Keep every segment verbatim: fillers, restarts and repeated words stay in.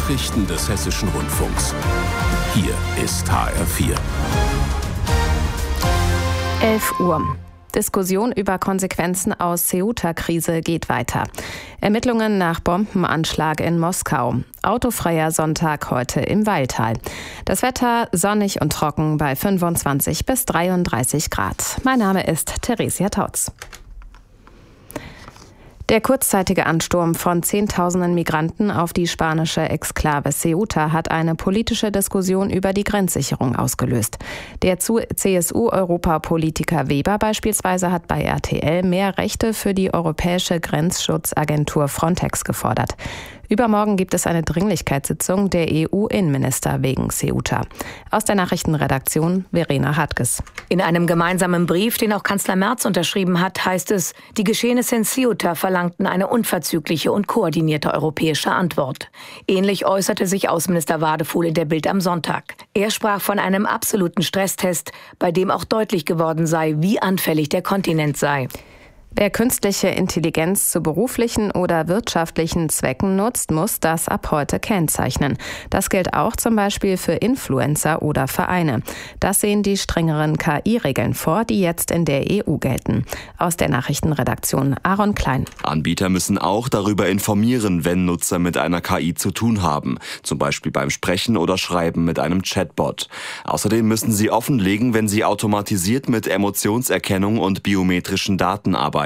Nachrichten des Hessischen Rundfunks. Hier ist H R vier. elf Uhr. Diskussion über Konsequenzen aus Ceuta-Krise geht weiter. Ermittlungen nach Bombenanschlag in Moskau. Autofreier Sonntag heute im Weiltal. Das Wetter sonnig und trocken bei fünfundzwanzig bis dreiunddreißig Grad. Mein Name ist Theresia Tautz. Der kurzzeitige Ansturm von Zehntausenden Migranten auf die spanische Exklave Ceuta hat eine politische Diskussion über die Grenzsicherung ausgelöst. Der C S U-Europapolitiker Weber beispielsweise hat bei R T L mehr Rechte für die europäische Grenzschutzagentur Frontex gefordert. Übermorgen gibt es eine Dringlichkeitssitzung der E U-Innenminister wegen Ceuta. Aus der Nachrichtenredaktion Verena Hartges. In einem gemeinsamen Brief, den auch Kanzler Merz unterschrieben hat, heißt es, die Geschehnisse in Ceuta verlangten eine unverzügliche und koordinierte europäische Antwort. Ähnlich äußerte sich Außenminister Wadefuhl in der Bild am Sonntag. Er sprach von einem absoluten Stresstest, bei dem auch deutlich geworden sei, wie anfällig der Kontinent sei. Wer künstliche Intelligenz zu beruflichen oder wirtschaftlichen Zwecken nutzt, muss das ab heute kennzeichnen. Das gilt auch zum Beispiel für Influencer oder Vereine. Das sehen die strengeren K I-Regeln vor, die jetzt in der E U gelten. Aus der Nachrichtenredaktion Aaron Klein. Anbieter müssen auch darüber informieren, wenn Nutzer mit einer K I zu tun haben. Zum Beispiel beim Sprechen oder Schreiben mit einem Chatbot. Außerdem müssen sie offenlegen, wenn sie automatisiert mit Emotionserkennung und biometrischen Daten arbeiten.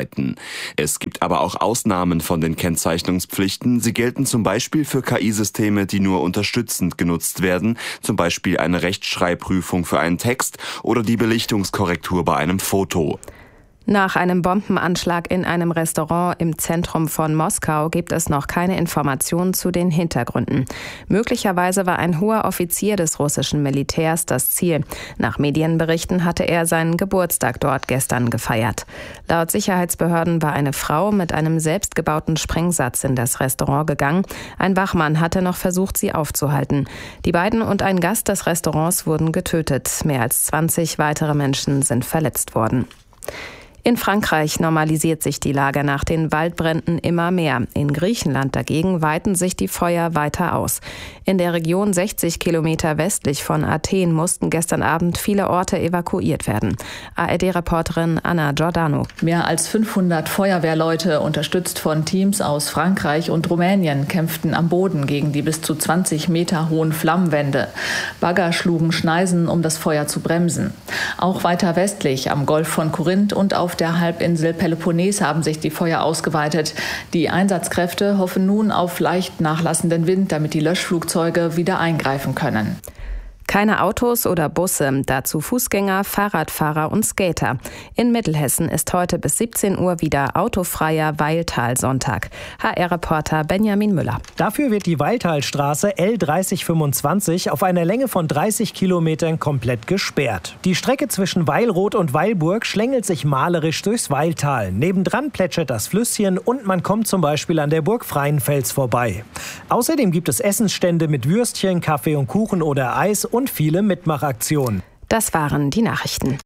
Es gibt aber auch Ausnahmen von den Kennzeichnungspflichten. Sie gelten zum Beispiel für K I-Systeme, die nur unterstützend genutzt werden, zum Beispiel eine Rechtschreibprüfung für einen Text oder die Belichtungskorrektur bei einem Foto. Nach einem Bombenanschlag in einem Restaurant im Zentrum von Moskau gibt es noch keine Informationen zu den Hintergründen. Möglicherweise war ein hoher Offizier des russischen Militärs das Ziel. Nach Medienberichten hatte er seinen Geburtstag dort gestern gefeiert. Laut Sicherheitsbehörden war eine Frau mit einem selbstgebauten Sprengsatz in das Restaurant gegangen. Ein Wachmann hatte noch versucht, sie aufzuhalten. Die beiden und ein Gast des Restaurants wurden getötet. Mehr als zwanzig weitere Menschen sind verletzt worden. In Frankreich normalisiert sich die Lage nach den Waldbränden immer mehr. In Griechenland dagegen weiten sich die Feuer weiter aus. In der Region sechzig Kilometer westlich von Athen mussten gestern Abend viele Orte evakuiert werden. A R D-Reporterin Anna Giordano. Mehr als fünfhundert Feuerwehrleute, unterstützt von Teams aus Frankreich und Rumänien, kämpften am Boden gegen die bis zu zwanzig Meter hohen Flammenwände. Bagger schlugen Schneisen, um das Feuer zu bremsen. Auch weiter westlich am Golf von Korinth und auf der Halbinsel Peloponnes haben sich die Feuer ausgeweitet. Die Einsatzkräfte hoffen nun auf leicht nachlassenden Wind, damit die Löschflugzeuge wieder eingreifen können. Keine Autos oder Busse, dazu Fußgänger, Fahrradfahrer und Skater. In Mittelhessen ist heute bis siebzehn Uhr wieder autofreier Weiltal-Sonntag. H R-Reporter Benjamin Müller. Dafür wird die Weiltalstraße L dreißig fünfundzwanzig auf einer Länge von dreißig Kilometern komplett gesperrt. Die Strecke zwischen Weilroth und Weilburg schlängelt sich malerisch durchs Weiltal. Nebendran plätschert das Flüsschen und man kommt zum Beispiel an der Burg Freienfels vorbei. Außerdem gibt es Essensstände mit Würstchen, Kaffee und Kuchen oder Eis und viele Mitmachaktionen. Das waren die Nachrichten.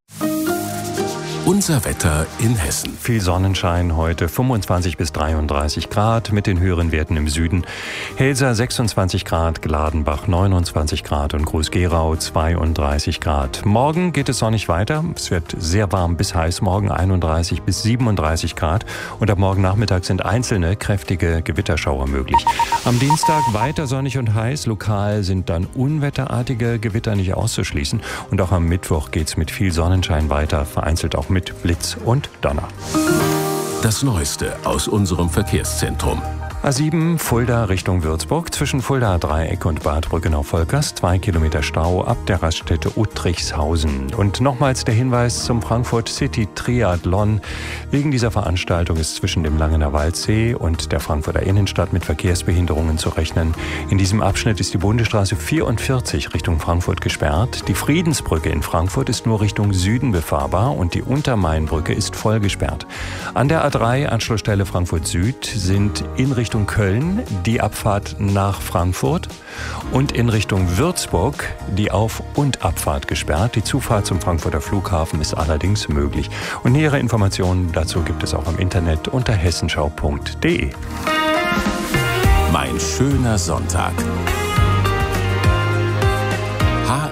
Unser Wetter in Hessen. Viel Sonnenschein heute, fünfundzwanzig bis dreiunddreißig Grad mit den höheren Werten im Süden. Helsa sechsundzwanzig Grad, Gladenbach neunundzwanzig Grad und Groß-Gerau zweiunddreißig Grad. Morgen geht es sonnig weiter. Es wird sehr warm bis heiß, morgen einunddreißig bis siebenunddreißig Grad. Und ab morgen Nachmittag sind einzelne kräftige Gewitterschauer möglich. Am Dienstag weiter sonnig und heiß. Lokal sind dann unwetterartige Gewitter nicht auszuschließen. Und auch am Mittwoch geht es mit viel Sonnenschein weiter, vereinzelt auch mit Blitz und Donner. Das Neueste aus unserem Verkehrszentrum. A sieben Fulda Richtung Würzburg, zwischen Fulda Dreieck und Bad Brückenau-Volkers, zwei Kilometer Stau ab der Raststätte Uttrichshausen. Und nochmals der Hinweis zum Frankfurt City Triathlon. Wegen dieser Veranstaltung ist zwischen dem Langener Waldsee und der Frankfurter Innenstadt mit Verkehrsbehinderungen zu rechnen. In diesem Abschnitt ist die Bundesstraße vierundvierzig Richtung Frankfurt gesperrt. Die Friedensbrücke in Frankfurt ist nur Richtung Süden befahrbar und die Untermainbrücke ist voll gesperrt. An der A drei Anschlussstelle Frankfurt Süd sind in Richtung Köln die Abfahrt nach Frankfurt und in Richtung Würzburg die Auf- und Abfahrt gesperrt. Die Zufahrt zum Frankfurter Flughafen ist allerdings möglich. Und nähere Informationen dazu gibt es auch im Internet unter hessenschau punkt de. Mein schöner Sonntag.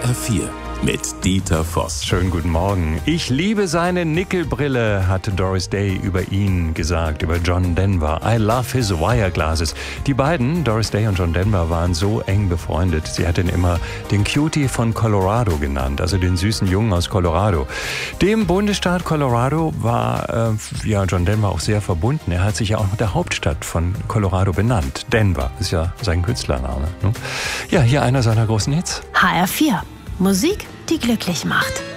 R vier mit Dieter Voss. Schönen guten Morgen. Ich liebe seine Nickelbrille, hat Doris Day über ihn gesagt, über John Denver. I love his wire glasses. Die beiden, Doris Day und John Denver, waren so eng befreundet. Sie hat ihn immer den Cutie von Colorado genannt, also den süßen Jungen aus Colorado. Dem Bundesstaat Colorado war äh, ja, John Denver auch sehr verbunden. Er hat sich ja auch nach der Hauptstadt von Colorado benannt. Denver ist ja sein Künstlername. Ne? Ja, hier einer seiner großen Hits. H R vier. Musik, die glücklich macht.